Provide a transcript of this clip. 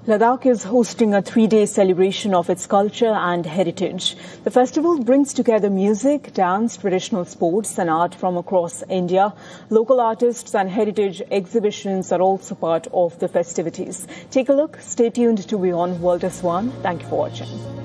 Ladakh is hosting a 3-day celebration of its culture and heritage. The festival brings together music, dance, traditional sports and art from across India. Local artists and heritage exhibitions are also part of the festivities. Take a look. Stay tuned to WION World is One. Thank you for watching.